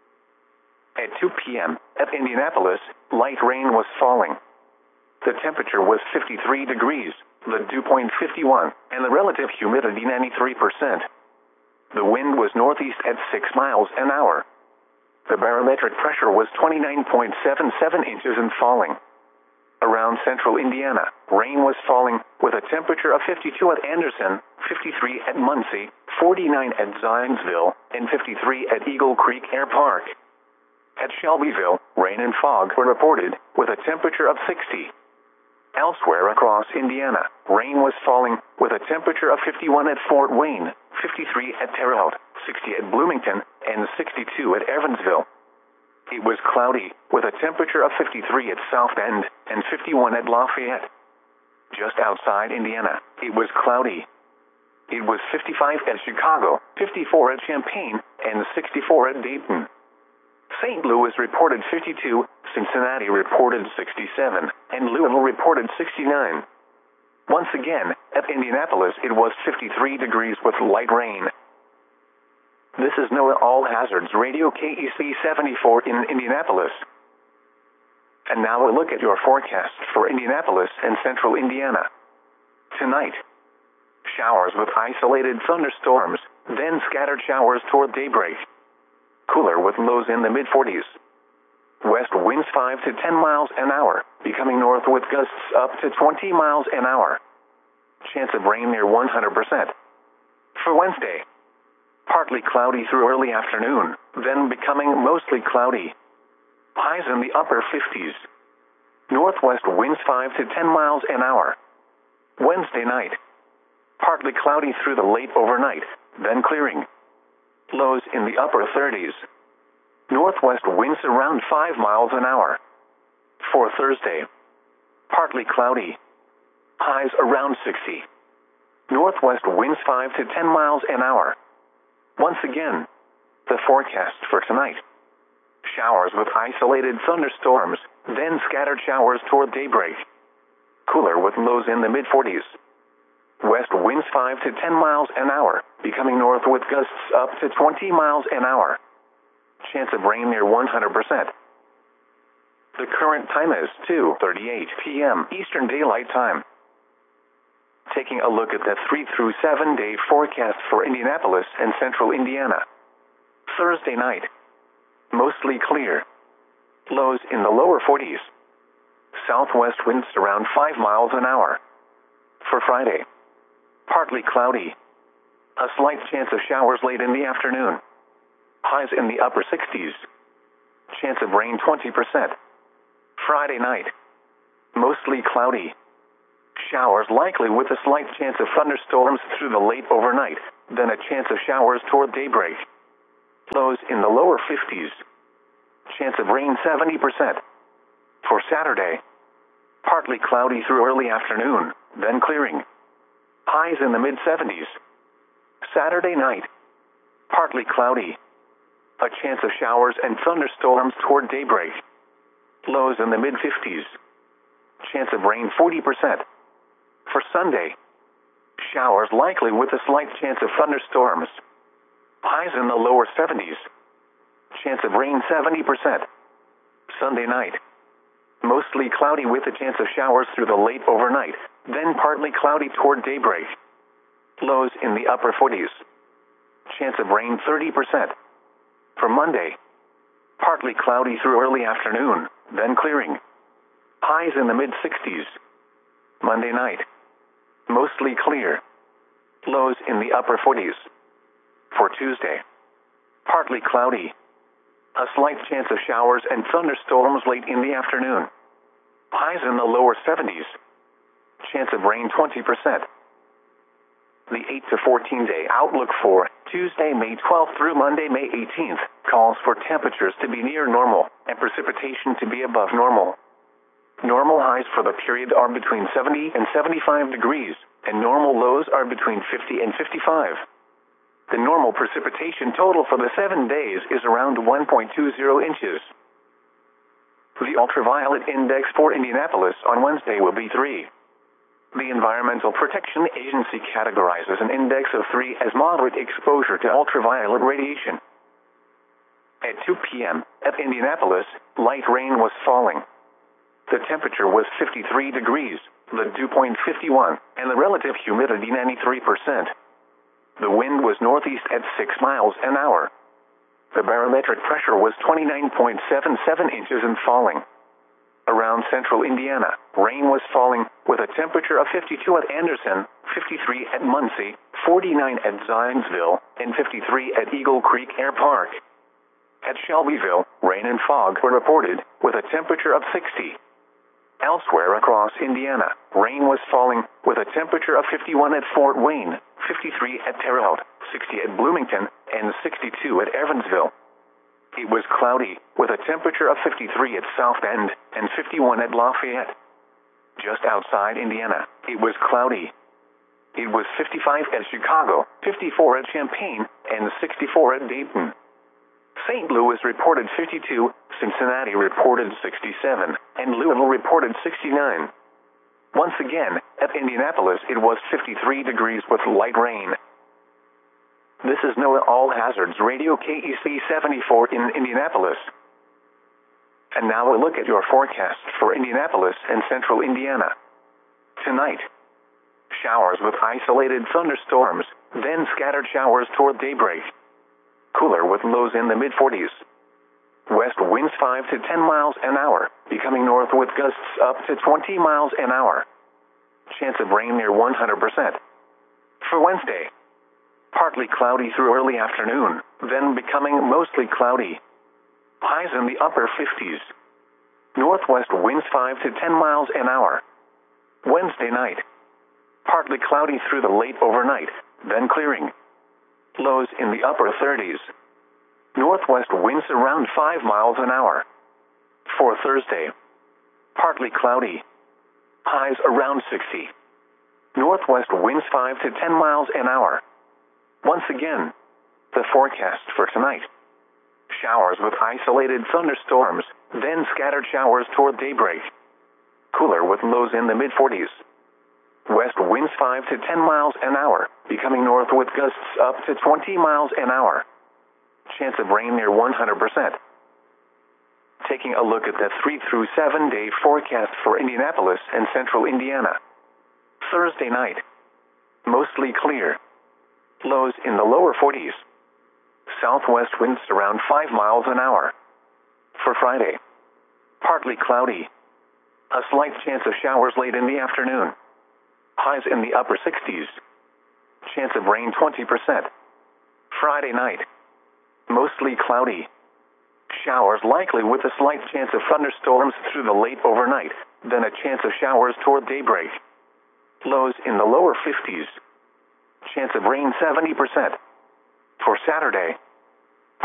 At 2 p.m., at Indianapolis, light rain was falling. The temperature was 53 degrees, the dew point 51, and the relative humidity 93%. The wind was northeast at 6 miles an hour. The barometric pressure was 29.77 inches and falling. Around central Indiana, rain was falling, with a temperature of 52 at Anderson, 53 at Muncie, 49 at Zionsville, and 53 at Eagle Creek Air Park. At Shelbyville, rain and fog were reported, with a temperature of 60. Elsewhere across Indiana, rain was falling, with a temperature of 51 at Fort Wayne, 53 at Terre Haute, 60 at Bloomington, and 62 at Evansville. It was cloudy, with a temperature of 53 at South Bend, and 51 at Lafayette. Just outside Indiana, it was cloudy. It was 55 at Chicago, 54 at Champaign, and 64 at Dayton. St. Louis reported 52, Cincinnati reported 67, and Louisville reported 69. Once again, at Indianapolis it was 53 degrees with light rain. This is NOAA All Hazards Radio KEC 74 in Indianapolis. And now a look at your forecast for Indianapolis and central Indiana. Tonight, showers with isolated thunderstorms, then scattered showers toward daybreak. Cooler with lows in the mid-40s. West winds 5 to 10 miles an hour, becoming north with gusts up to 20 miles an hour. Chance of rain near 100%. For Wednesday, partly cloudy through early afternoon, then becoming mostly cloudy. Highs in the upper 50s. Northwest winds 5 to 10 miles an hour. Wednesday night, partly cloudy through the late overnight, then clearing. Lows in the upper 30s. Northwest winds around 5 miles an hour. For Thursday, partly cloudy. Highs around 60. Northwest winds 5 to 10 miles an hour. Once again, the forecast for tonight. Showers with isolated thunderstorms, then scattered showers toward daybreak. Cooler with lows in the mid-40s. West winds 5 to 10 miles an hour, becoming north with gusts up to 20 miles an hour. Chance of rain near 100%. The current time is 2:38 p.m. Eastern Daylight Time. Taking a look at the 3 through 7 day forecast for Indianapolis and central Indiana. Thursday night, mostly clear. Lows in the lower 40s. Southwest winds around 5 miles an hour. For Friday, partly cloudy. A slight chance of showers late in the afternoon. Highs in the upper 60s. Chance of rain 20%. Friday night. Mostly cloudy. Showers likely with a slight chance of thunderstorms through the late overnight, then a chance of showers toward daybreak. Lows in the lower 50s. Chance of rain 70%. For Saturday. Partly cloudy through early afternoon, then clearing. Highs in the mid-70s. Saturday night. Partly cloudy. A chance of showers and thunderstorms toward daybreak. Lows in the mid-50s. Chance of rain 40%. For Sunday. Showers likely with a slight chance of thunderstorms. Highs in the lower 70s. Chance of rain 70%. Sunday night. Mostly cloudy with a chance of showers through the late overnight, then partly cloudy toward daybreak. Lows in the upper 40s. Chance of rain 30%. For Monday. Partly cloudy through early afternoon, then clearing. Highs in the mid-60s. Monday night. Mostly clear. Lows in the upper 40s. For Tuesday. Partly cloudy. A slight chance of showers and thunderstorms late in the afternoon. Highs in the lower 70s. Chance of rain 20%. The 8 to 14 day outlook for Tuesday, May 12th through Monday, May 18th, calls for temperatures to be near normal and precipitation to be above normal. Normal highs for the period are between 70 and 75 degrees, and normal lows are between 50 and 55. The normal precipitation total for the 7 days is around 1.20 inches. The ultraviolet index for Indianapolis on Wednesday will be 3. The Environmental Protection Agency categorizes an index of 3 as moderate exposure to ultraviolet radiation. At 2 p.m., at Indianapolis, light rain was falling. The temperature was 53 degrees, the dew point 51, and the relative humidity 93%. The wind was northeast at 6 miles an hour. The barometric pressure was 29.77 inches and falling. Around central Indiana, rain was falling, with a temperature of 52 at Anderson, 53 at Muncie, 49 at Zionsville, and 53 at Eagle Creek Air Park. At Shelbyville, rain and fog were reported, with a temperature of 60. Elsewhere across Indiana, rain was falling, with a temperature of 51 at Fort Wayne, 53 at Terre Haute, 60 at Bloomington, and 62 at Evansville. It was cloudy, with a temperature of 53 at South Bend, and 51 at Lafayette. Just outside Indiana, it was cloudy. It was 55 at Chicago, 54 at Champaign, and 64 at Dayton. St. Louis reported 52, Cincinnati reported 67, and Louisville reported 69. Once again, at Indianapolis it was 53 degrees with light rain. This is NOAA All Hazards Radio KEC 74 in Indianapolis. And now a look at your forecast for Indianapolis and central Indiana. Tonight, showers with isolated thunderstorms, then scattered showers toward daybreak. Cooler with lows in the mid-40s. West winds 5 to 10 miles an hour, becoming north with gusts up to 20 miles an hour. Chance of rain near 100%. For Wednesday, partly cloudy through early afternoon, then becoming mostly cloudy. Highs in the upper 50s. Northwest winds 5 to 10 miles an hour. Wednesday night, partly cloudy through the late overnight, then clearing. Lows in the upper 30s. Northwest winds around 5 miles an hour. For Thursday, partly cloudy. Highs around 60. Northwest winds 5 to 10 miles an hour. Once again, the forecast for tonight. Showers with isolated thunderstorms, then scattered showers toward daybreak. Cooler with lows in the mid-40s. West winds 5 to 10 miles an hour, becoming north with gusts up to 20 miles an hour. Chance of rain near 100%. Taking a look at the 3 through 7 day forecast for Indianapolis and central Indiana. Thursday night, mostly clear. Lows in the lower 40s. Southwest winds around 5 miles an hour. For Friday, partly cloudy. A slight chance of showers late in the afternoon. Highs in the upper 60s. Chance of rain 20%. Friday night. Mostly cloudy. Showers likely with a slight chance of thunderstorms through the late overnight, then a chance of showers toward daybreak. Lows in the lower 50s. Chance of rain 70%. For Saturday.